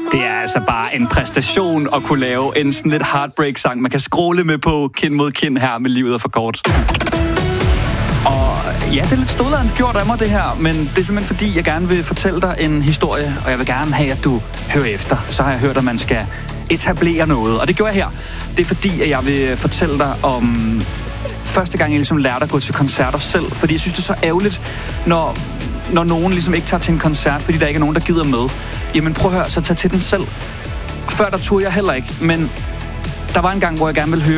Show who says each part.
Speaker 1: Det er altså bare en præstation at kunne lave en sådan lidt heartbreak-sang. Man kan skråle med på kind mod kind her med Livet er for kort. Og ja, det er lidt stodladent gjort af mig det her, men det er simpelthen fordi, jeg gerne vil fortælle dig en historie, og jeg vil gerne have, at du hører efter. Så har jeg hørt, at man skal etablere noget, og det gjorde jeg her. Det er fordi, at jeg vil fortælle dig om første gang, jeg ligesom lærte at gå til koncerter selv, fordi jeg synes, det er så ærgerligt, når nogen ligesom ikke tager til en koncert, fordi der ikke er nogen, der gider med. Jamen prøv at høre, så tag til den selv. Før der turde jeg heller ikke, men der var en gang, hvor jeg gerne ville høre